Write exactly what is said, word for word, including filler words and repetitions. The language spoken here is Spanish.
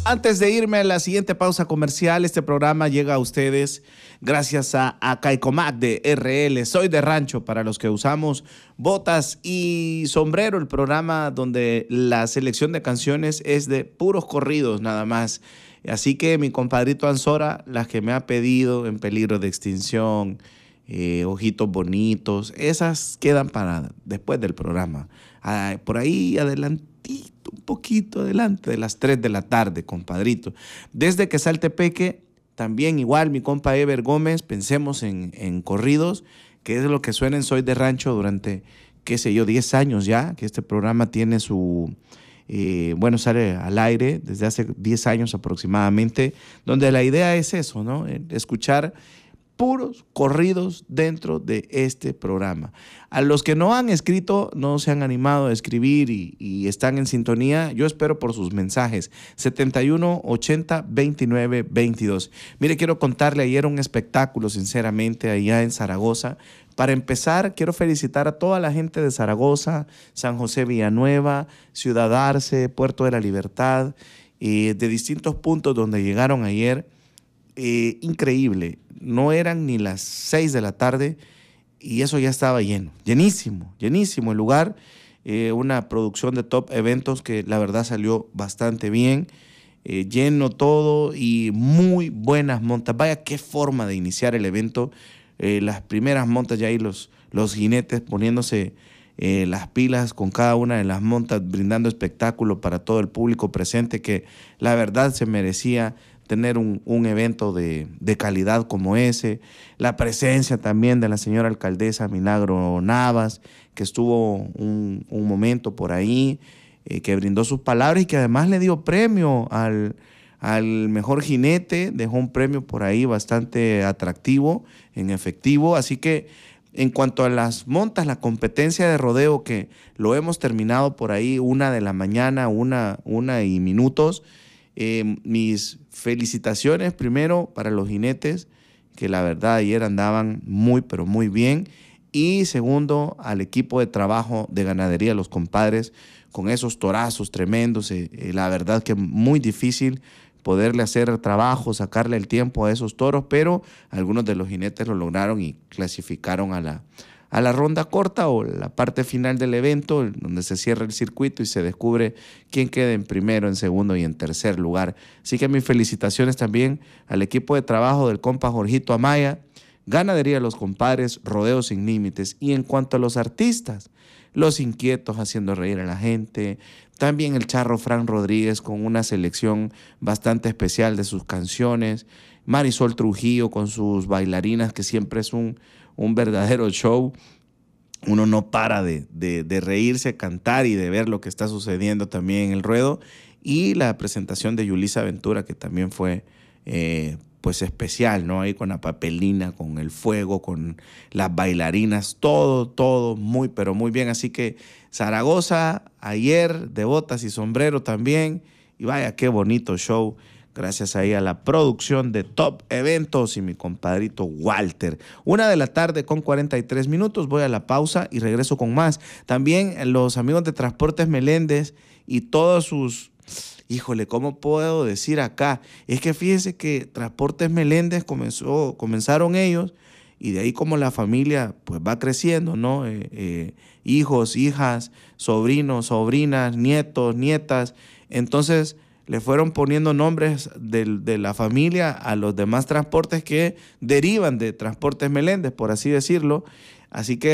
Antes de irme a la siguiente pausa comercial, este programa llega a ustedes gracias a, a Caicomac de R L. Soy de rancho para los que usamos botas y sombrero, el programa donde la selección de canciones es de puros corridos nada más. Así que mi compadrito Ansora, las que me ha pedido, En peligro de extinción, eh, Ojitos bonitos, esas quedan para después del programa. Ah, por ahí adelantito, un poquito adelante de las tres de la tarde, compadrito. Desde que Saltepeque, también igual mi compa Ever Gómez, pensemos en, en corridos, que es lo que suena en Soy de Rancho durante, qué sé yo, diez años ya, que este programa tiene su... Eh, bueno, sale al aire desde hace diez años aproximadamente, donde la idea es eso, ¿no? Escuchar puros corridos dentro de este programa. A los que no han escrito, no se han animado a escribir y, y están en sintonía, yo espero por sus mensajes. setenta y uno ochenta veintinueve veintidós. Mire, quiero contarle, ayer un espectáculo, sinceramente, allá en Zaragoza. Para empezar, quiero felicitar a toda la gente de Zaragoza, San José Villanueva, Ciudad Arce, Puerto de la Libertad, eh, de distintos puntos donde llegaron ayer. Eh, increíble, no eran ni las seis de la tarde y eso ya estaba lleno, llenísimo, llenísimo el lugar. Eh, una producción de Top Eventos que la verdad salió bastante bien, eh, lleno todo y muy buenas montas. Vaya qué forma de iniciar el evento. Eh, las primeras montas ya ahí los, los jinetes poniéndose eh, las pilas con cada una de las montas, brindando espectáculo para todo el público presente, que la verdad se merecía tener un, un evento de, de calidad como ese. La presencia también de la señora alcaldesa Milagro Navas, que estuvo un, un momento por ahí, eh, que brindó sus palabras y que además le dio premio al, al mejor jinete, dejó un premio por ahí bastante atractivo en efectivo. Así que en cuanto a las montas, la competencia de rodeo, que lo hemos terminado por ahí una de la mañana, una, una y minutos. Eh, mis felicitaciones primero para los jinetes, que la verdad ayer andaban muy, pero muy bien. Y segundo, al equipo de trabajo de ganadería, los compadres, con esos torazos tremendos. Eh, eh, la verdad que muy difícil poderle hacer trabajo, sacarle el tiempo a esos toros, pero algunos de los jinetes lo lograron y clasificaron a la, a la ronda corta o la parte final del evento, donde se cierra el circuito y se descubre quién queda en primero, en segundo y en tercer lugar. Así que mis felicitaciones también al equipo de trabajo del compa Jorgito Amaya, Ganadería Los Compadres, Rodeo Sin Límites. Y en cuanto a los artistas, Los Inquietos haciendo reír a la gente, también el Charro Fran Rodríguez con una selección bastante especial de sus canciones, Marisol Trujillo con sus bailarinas, que siempre es un, un verdadero show. Uno no para de, de, de reírse, cantar y de ver lo que está sucediendo también en el ruedo. Y la presentación de Yulisa Ventura, que también fue eh, pues especial, ¿no? Ahí con la papelina, con el fuego, con las bailarinas, todo, todo muy, pero muy bien. Así que Zaragoza, ayer de botas y sombrero también. Y vaya, qué bonito show. Gracias ahí a la producción de Top Eventos y mi compadrito Walter. Una de la tarde con cuarenta y tres minutos. Voy a la pausa y regreso con más. También los amigos de Transportes Meléndez y todos sus... Híjole, ¿cómo puedo decir acá? Es que fíjese que Transportes Meléndez comenzó, comenzaron ellos y de ahí como la familia pues va creciendo, ¿no? Eh, eh, hijos, hijas, sobrinos, sobrinas, nietos, nietas. Entonces le fueron poniendo nombres de, de la familia a los demás transportes que derivan de Transportes Meléndez, por así decirlo. Así que